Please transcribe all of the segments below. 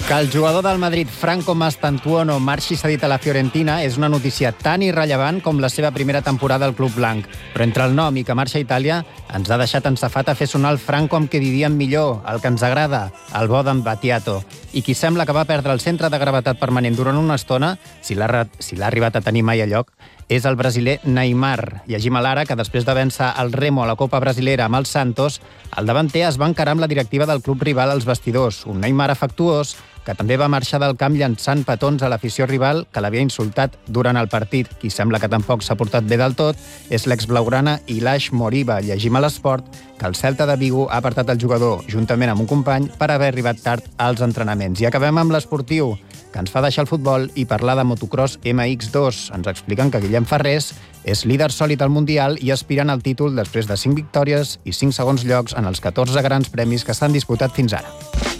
Que el jugador del Madrid, Franco Mastantuono, marxi cedit a la Fiorentina és una notícia tan irrellevant com la seva primera temporada al club blanc. Però entre el nom i que marxa a Itàlia, ens ha deixat ensafat a fer sonar el Franco amb què vivíem millor, el que ens agrada, el bo d'en Battiato. I qui sembla que va perdre el centre de gravetat permanent durant una estona, si l'ha arribat a tenir mai a lloc, és el brasiler Neymar. Llegim a l'Ara que després de vèncer el Remo a la Copa Brasilera amb el Santos, el davanter es va encarar amb la directiva del club rival als vestidors, un Neymar afectuós que també va marxar del camp llançant petons a l'afició rival que l'havia insultat durant el partit. Qui sembla que tampoc s'ha portat bé del tot és l'exblaugrana Ilaix Moriba. Llegim a l'Esport que el Celta de Vigo ha apartat el jugador, juntament amb un company, per haver arribat tard als entrenaments. I acabem amb l'esportiu, que ens fa deixar el futbol i parlar de motocross MX2. Ens expliquen que Guillem Ferrés és líder sòlid al Mundial i aspirant al títol després de 5 victòries i 5 segons llocs en els 14 grans premis que s'han disputat fins ara.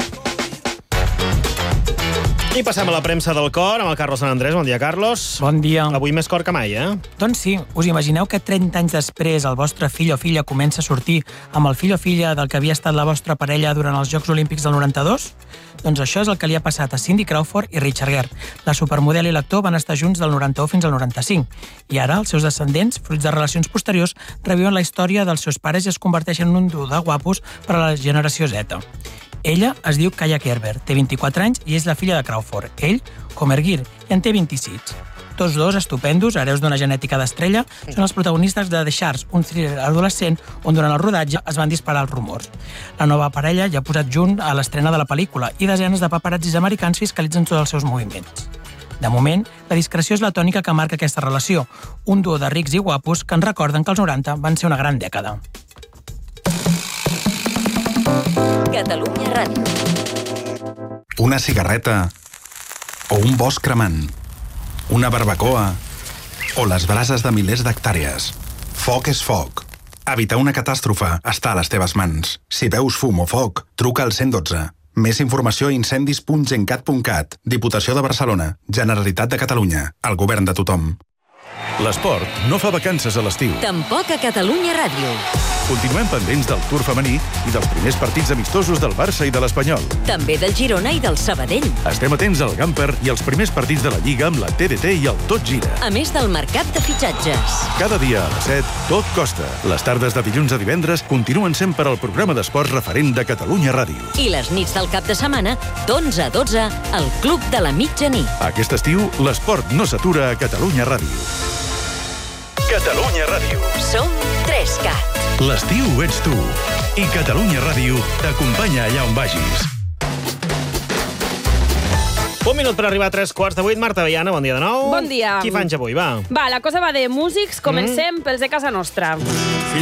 I passem a la premsa del cor amb el Carlos Sant Andrés. Bon dia, Carlos. Bon dia. Avui més cor que mai, eh? Doncs sí, us imagineu que 30 anys després el vostre fill o filla comença a sortir amb el fill o filla del que havia estat la vostra parella durant els Jocs Olímpics del 92? Doncs això és el que li ha passat a Cindy Crawford i Richard Gere. La supermodel i l'actor van estar junts del 91 fins al 95. I ara els seus descendents, fruits de relacions posteriors, reviuen la història dels seus pares i es converteixen en un duo de guapos per a la generació Z. Ella es diu Kaia Gerber, té 24 anys i és la filla de Crawford. Ell, Homer Gere, i en té 26. Tots dos, estupendos, hereus d'una genètica d'estrella, són els protagonistes de The Sharks, un thriller adolescent on durant el rodatge es van disparar els rumors. La nova parella ja ha posat junt a l'estrena de la pel·lícula i desenes de paparazzis americans fiscalitzen tots els seus moviments. De moment, la discreció és la tònica que marca aquesta relació, un duo de rics i guapos que ens recorden que els 90 van ser una gran dècada. Catalunya Ràdio. Una cigarreta o un bosc cremant, una barbacoa o les brases de milers d'hectàrees. Foc és foc. Evitar una catàstrofe està a les teves mans. Si veus fum o foc, truca al 112. Més informació a incendis.gencat.cat. Diputació de Barcelona. Generalitat de Catalunya. El govern de tothom. L'esport no fa vacances a l'estiu. Tampoc a Catalunya Ràdio. Continuem pendents del Tour femení i dels primers partits amistosos del Barça i de l'Espanyol. També del Girona i del Sabadell. Estem atents al Gamper i als primers partits de la Lliga amb la TDT i el Tot Gira. A més del mercat de fitxatges. Cada dia a les 7, tot costa. Les tardes de dilluns a divendres continuen sent per al programa d'esports referent de Catalunya Ràdio. I les nits del cap de setmana, d'11 a 12, al Club de la Mitjanit. Aquest estiu, l'esport no s'atura a Catalunya Ràdio. Catalunya Ràdio. Som 3CAT. L'estiu ets tu. I Catalunya Ràdio t'acompanya allà on vagis. Un minut per arribar a 7:45. Marta Veiana, bon dia de nou. Bon dia. Qui fa anys avui, va? Va, la cosa va de músics. Comencem pels de casa nostra.